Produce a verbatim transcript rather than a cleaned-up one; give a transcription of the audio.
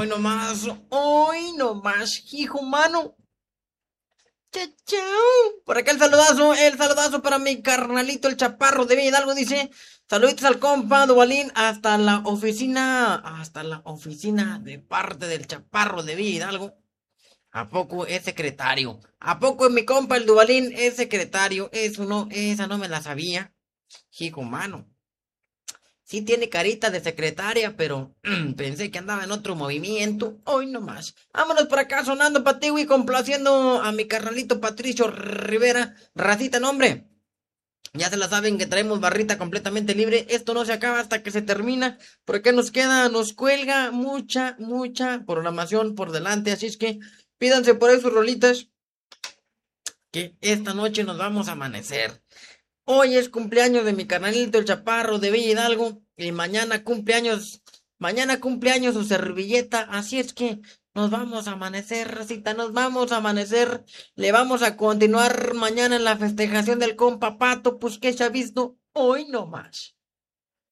Hoy nomás, hoy nomás, hijo mano. Chao, chao. Por acá el saludazo, el saludazo para mi carnalito, el chaparro de Villa Hidalgo, dice. Saluditos al compa Duvalín hasta la oficina, hasta la oficina de parte del chaparro de Villa Hidalgo. ¿A poco es secretario? ¿A poco mi compa el Duvalín es secretario? Eso no, esa no me la sabía. Hijo mano. Sí tiene carita de secretaria, pero pensé que andaba en otro movimiento. Hoy nomás. Vámonos por acá sonando pa' ti, güey, complaciendo a mi carnalito Patricio Rivera. Racita, nombre. Ya se la saben que traemos barrita completamente libre. Esto no se acaba hasta que se termina. Por acá nos queda, nos cuelga mucha, mucha programación por delante. Así es que pídanse por ahí sus rolitas. Que esta noche nos vamos a amanecer. Hoy es cumpleaños de mi carnalito el Chaparro de Villa Hidalgo y mañana cumpleaños, mañana cumpleaños su servilleta, así es que nos vamos a amanecer, Racita, nos vamos a amanecer, le vamos a continuar mañana en la festejación del compa Pato, pues que se ha visto hoy nomás.